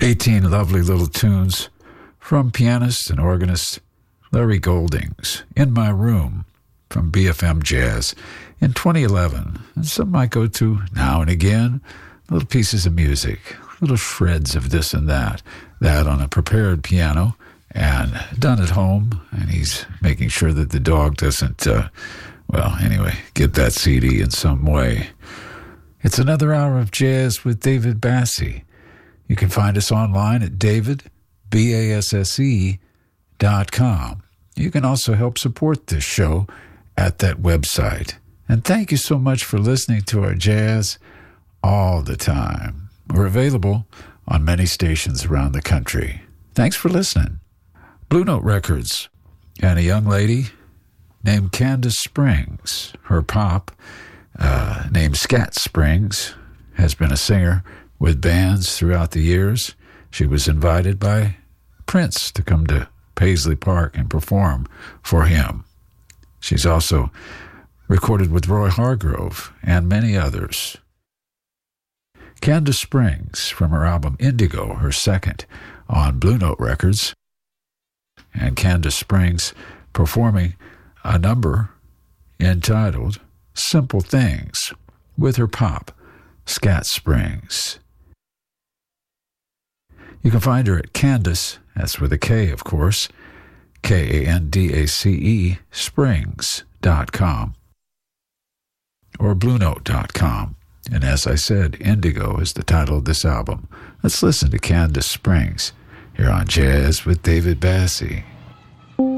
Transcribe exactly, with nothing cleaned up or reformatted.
eighteen lovely little tunes from pianist and organist Larry Goldings, In My Room, from B F M Jazz in twenty eleven. And some might go to now and again, little pieces of music, little shreds of this and that, that on a prepared piano and done at home, and he's making sure that the dog doesn't, uh, well, anyway, get that C D in some way. It's another hour of jazz with David Basse. You can find us online at david, B A S S E, dot com. You can also help support this show at that website. And thank you so much for listening to our jazz all the time. We're available on many stations around the country. Thanks for listening. Blue Note Records and a young lady named Candace Springs. Her pop, uh, named Scat Springs, has been a singer with bands throughout the years. She was invited by Prince to come to Paisley Park and perform for him. She's also recorded with Roy Hargrove and many others. Candace Springs from her album Indigo, her second on Blue Note Records. And Candace Springs performing a number entitled Simple Things with her pop, Scat Springs. You can find her at Candace, that's with a K, of course, K A N D A C E, springs dot com, or blue note dot com. And as I said, Indigo is the title of this album. Let's listen to Candace Springs here on Jazz with David Basse.